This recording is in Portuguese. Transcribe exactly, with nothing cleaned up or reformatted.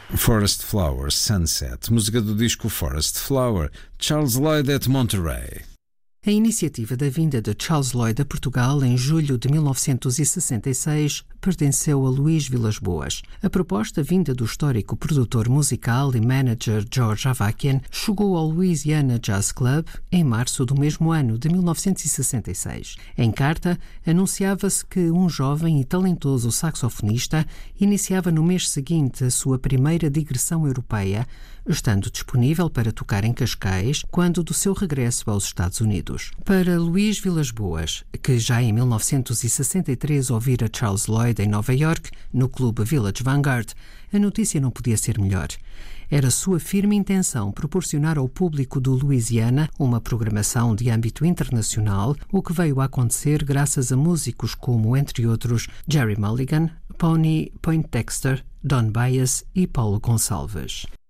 Forest Flower, Sunset, música do disco Forest Flower, Charles Lloyd at Monterey. A iniciativa da vinda de Charles Lloyd a Portugal em julho de mil novecentos e sessenta e seis pertenceu a Luís Vilas Boas. A proposta vinda do histórico produtor musical e manager George Avakian chegou ao Louisiana Jazz Club em março do mesmo ano de mil novecentos e sessenta e seis. Em carta, anunciava-se que um jovem e talentoso saxofonista iniciava no mês seguinte a sua primeira digressão europeia, estando disponível para tocar em Cascais quando do seu regresso aos Estados Unidos. Para Luís Vilas Boas, que já em mil novecentos e sessenta e três ouvira Charles Lloyd em Nova York, no clube Village Vanguard, a notícia não podia ser melhor. Era sua firme intenção proporcionar ao público do Louisiana uma programação de âmbito internacional, o que veio a acontecer graças a músicos como, entre outros, Jerry Mulligan, Pony Poindexter, Don Byas e Paulo Gonçalves.